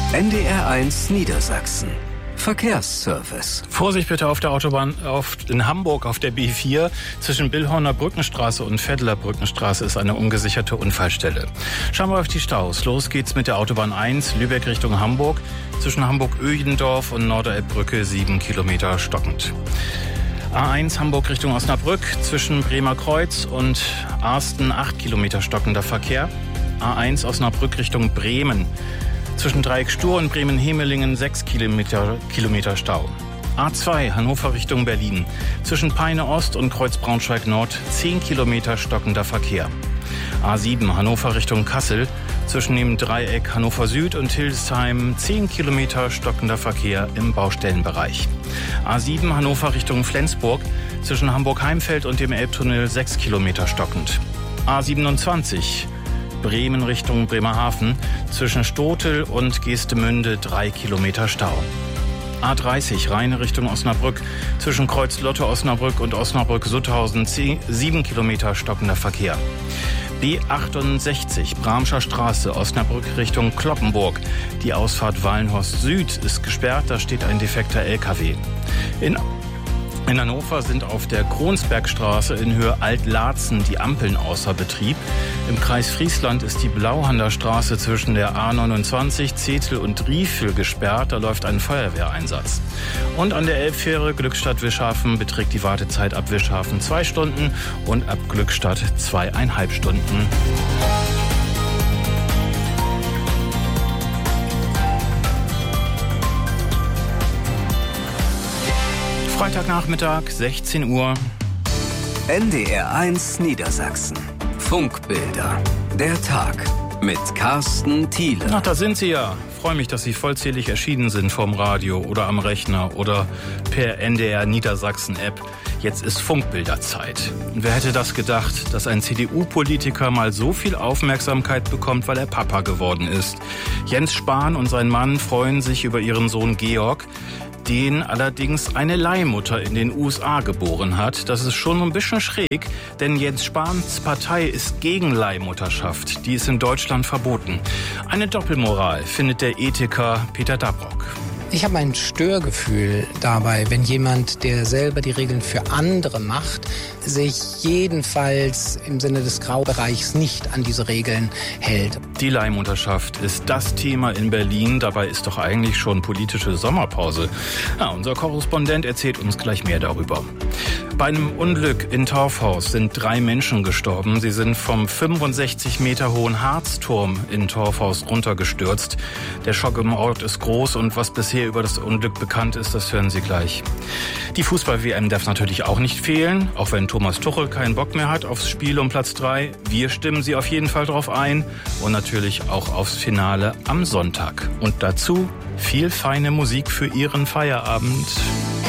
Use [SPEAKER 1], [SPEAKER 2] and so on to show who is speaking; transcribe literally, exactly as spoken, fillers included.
[SPEAKER 1] N D R eins Niedersachsen. Verkehrsservice.
[SPEAKER 2] Vorsicht bitte auf der Autobahn auf, in Hamburg auf der B vier. Zwischen Billhorner Brückenstraße und Vetteler Brückenstraße ist eine ungesicherte Unfallstelle. Schauen wir auf die Staus. Los geht's mit der Autobahn eins, Lübeck Richtung Hamburg. Zwischen Hamburg-Öjendorf und Norderelbbrücke sieben Kilometer stockend. A eins Hamburg Richtung Osnabrück. Zwischen Bremer Kreuz und Arsten acht Kilometer stockender Verkehr. A eins Osnabrück Richtung Bremen. Zwischen Dreieck-Stur und Bremen-Hemelingen sechs Kilometer, Kilometer Stau. A zwei Hannover Richtung Berlin. Zwischen Peine Ost und Kreuz Braunschweig Nord zehn Kilometer stockender Verkehr. A sieben Hannover Richtung Kassel. Zwischen dem Dreieck Hannover Süd und Hildesheim zehn Kilometer stockender Verkehr im Baustellenbereich. A sieben Hannover Richtung Flensburg. Zwischen Hamburg-Heimfeld und dem Elbtunnel sechs Kilometer stockend. A siebenundzwanzig Bremen Richtung Bremerhaven. Zwischen Stotel und Geestemünde drei Kilometer Stau. A dreißig Rheine Richtung Osnabrück. Zwischen Kreuz-Lotte Osnabrück und Osnabrück-Sutthausen sieben Kilometer stockender Verkehr. B achtundsechzig Bramscher Straße, Osnabrück Richtung Cloppenburg. Die Ausfahrt Wallenhorst Süd ist gesperrt, da steht ein defekter L K W. In In Hannover sind auf der Kronsbergstraße in Höhe Alt-Laatzen die Ampeln außer Betrieb. Im Kreis Friesland ist die Blauhander Straße zwischen der A neunundzwanzig, Zetel und Riefel gesperrt. Da läuft ein Feuerwehreinsatz. Und an der Elbfähre Glückstadt-Wischhafen beträgt die Wartezeit ab Wischhafen zwei Stunden und ab Glückstadt zweieinhalb Stunden. Freitagnachmittag, sechzehn Uhr.
[SPEAKER 1] N D R eins Niedersachsen. Funkbilder. Der Tag mit Carsten Thiele.
[SPEAKER 2] Ach, da sind Sie ja. Freue mich, dass Sie vollzählig erschienen sind vom Radio oder am Rechner oder per N D R Niedersachsen App. Jetzt ist Funkbilderzeit. Und wer hätte das gedacht, dass ein C D U-Politiker mal so viel Aufmerksamkeit bekommt, weil er Papa geworden ist? Jens Spahn und sein Mann freuen sich über ihren Sohn Georg, den allerdings eine Leihmutter in den U S A geboren hat. Das ist schon ein bisschen schräg, denn Jens Spahns Partei ist gegen Leihmutterschaft. Die ist in Deutschland verboten. Eine Doppelmoral findet der Ethiker Peter Dabrock.
[SPEAKER 3] Ich habe ein Störgefühl dabei, wenn jemand, der selber die Regeln für andere macht, sich jedenfalls im Sinne des Graubereichs nicht an diese Regeln hält.
[SPEAKER 2] Die Leihmutterschaft ist das Thema in Berlin. Dabei ist doch eigentlich schon politische Sommerpause. Ja, unser Korrespondent erzählt uns gleich mehr darüber. Bei einem Unglück in Torfhaus sind drei Menschen gestorben. Sie sind vom fünfundsechzig Meter hohen Harzturm in Torfhaus runtergestürzt. Der Schock im Ort ist groß und was bisher über das Unglück bekannt ist, das hören Sie gleich. Die Fußball-W M darf natürlich auch nicht fehlen, auch wenn Thomas Tuchel keinen Bock mehr hat aufs Spiel um Platz drei. Wir stimmen Sie auf jeden Fall drauf ein und natürlich auch aufs Finale am Sonntag. Und dazu viel feine Musik für Ihren Feierabend.